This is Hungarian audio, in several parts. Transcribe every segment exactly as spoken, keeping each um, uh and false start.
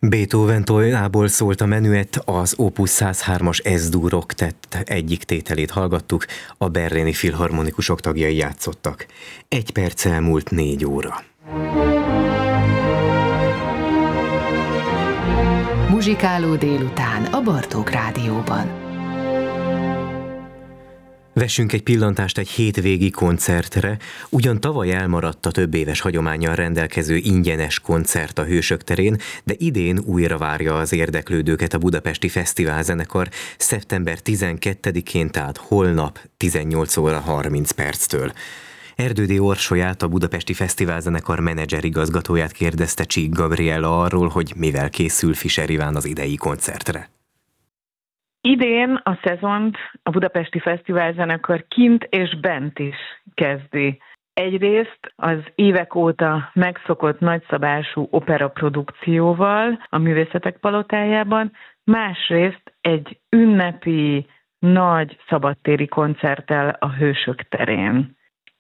Beethoven tollából szólt a menüett, az Opus száz hármas Es-dur oktett egyik tételét hallgattuk, a berlini filharmonikusok tagjai játszottak. Egy perc elmúlt négy óra. Muzsikáló délután a Bartók Rádióban. Vessünk egy pillantást egy hétvégi koncertre, ugyan tavaly elmaradt a több éves hagyománnyal rendelkező ingyenes koncert a Hősök terén, de idén újra várja az érdeklődőket a Budapesti Fesztiválzenekar szeptember tizenkettedikén, tehát holnap tizennyolc óra harminc perctől. Erdődy Orsolyát, a Budapesti Fesztiválzenekar menedzser igazgatóját kérdezte Csík Gabriella arról, hogy mivel készül Fischer Iván az idei koncertre. Idén a szezont a Budapesti Fesztiválzenekar kint és bent is kezdi. Egyrészt az évek óta megszokott nagyszabású operaprodukcióval a Művészetek Palotájában, másrészt egy ünnepi, nagy szabadtéri koncerttel a Hősök terén.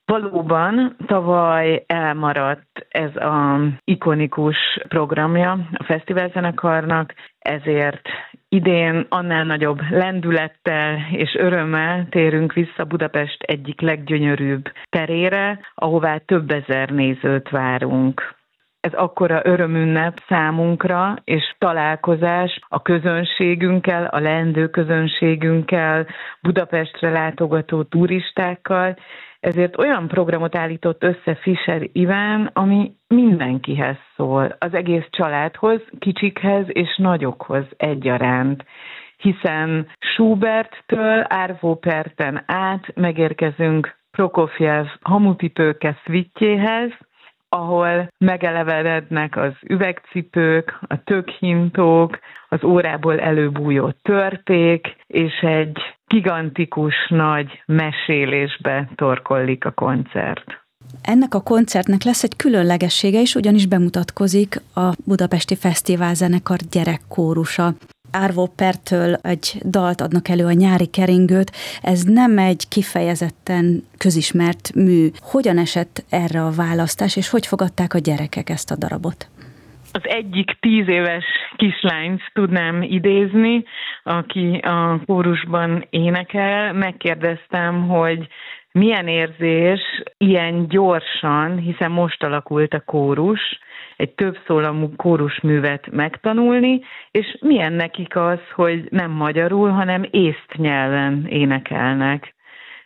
Valóban tavaly elmaradt ez az ikonikus programja a fesztiválzenekarnak, ezért idén annál nagyobb lendülettel és örömmel térünk vissza Budapest egyik leggyönyörűbb terére, ahová több ezer nézőt várunk. Ez akkora örömünnep számunkra, és találkozás a közönségünkkel, a leendő közönségünkkel, Budapestre látogató turistákkal, ezért olyan programot állított össze Fischer Iván, ami mindenkihez szól, az egész családhoz, kicsikhez és nagyokhoz egyaránt. Hiszen Schuberttől Arvo Pärten át megérkezünk Prokofjev Hamupipőke szvittjéhez, ahol megelevenednek az üvegcipők, a tökhintók, az órából előbújó törték, és egy gigantikus nagy mesélésbe torkollik a koncert. Ennek a koncertnek lesz egy különlegessége is, ugyanis bemutatkozik a Budapesti Fesztiválzenekar gyerekkórusa. Arvo Pärttől egy dalt adnak elő, a Nyári keringőt. Ez nem egy kifejezetten közismert mű. Hogyan esett erre a választás, és hogy fogadták a gyerekek ezt a darabot? Az egyik tíz éves kislányt tudnám idézni, aki a kórusban énekel. Megkérdeztem, hogy milyen érzés ilyen gyorsan, hiszen most alakult a kórus, egy többszólamú kórusművet megtanulni, és milyen nekik az, hogy nem magyarul, hanem észt nyelven énekelnek.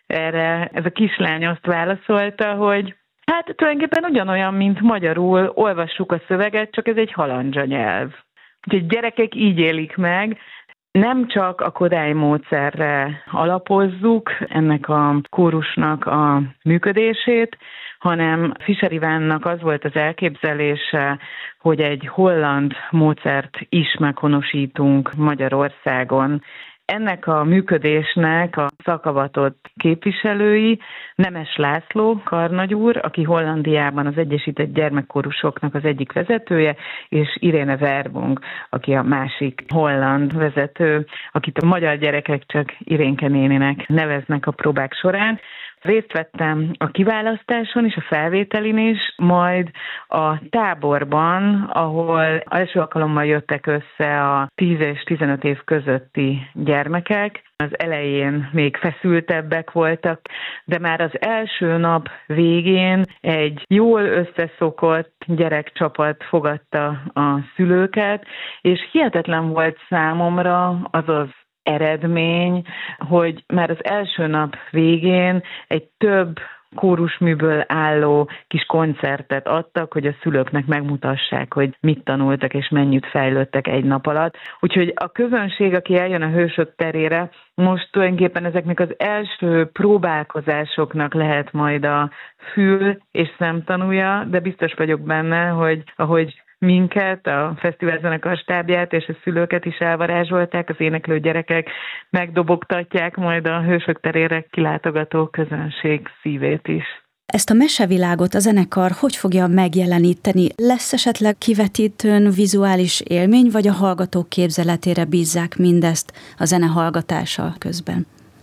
Erre ez a kislány azt válaszolta, hogy hát tulajdonképpen ugyanolyan, mint magyarul, olvassuk a szöveget, csak ez egy halandzsa nyelv. Úgyhogy gyerekek így élik meg. Nem csak a Kodály módszerre alapozzuk ennek a kórusnak a működését, hanem Fischer Ivánnak az volt az elképzelése, hogy egy holland módszert is meghonosítunk Magyarországon. Ennek a működésnek a szakavatott képviselői Nemes László karnagyúr, aki Hollandiában az Egyesített Gyermekkórusoknak az egyik vezetője, és Irene Verbung, aki a másik holland vezető, akit a magyar gyerekek csak Irénke néninek neveznek a próbák során. Részt vettem a kiválasztáson és a felvételin is, majd a táborban, ahol első alkalommal jöttek össze a tíz és tizenöt év közötti gyermekek. Az elején még feszültebbek voltak, de már az első nap végén egy jól összeszokott gyerekcsapat fogadta a szülőket, és hihetetlen volt számomra az az eredmény, hogy már az első nap végén egy több kórusműből álló kis koncertet adtak, hogy a szülőknek megmutassák, hogy mit tanultak és mennyit fejlődtek egy nap alatt. Úgyhogy a közönség, aki eljön a Hősök terére, most tulajdonképpen ezeknek az első próbálkozásoknak lehet majd a fül és szemtanúja, de biztos vagyok benne, hogy ahogy minket, a fesztiválzenekar stábját és a szülőket is elvarázsolták, az éneklő gyerekek megdobogtatják majd a Hősök terére kilátogató közönség szívét is. Ezt a mesevilágot a zenekar hogy fogja megjeleníteni? Lesz esetleg kivetítőn vizuális élmény, vagy a hallgatók képzeletére bízzák mindezt a zene hallgatása közben?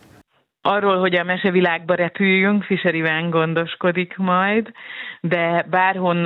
Arról, hogy a mesevilágba repüljünk, Fischer Iván gondoskodik majd, de bárhonnan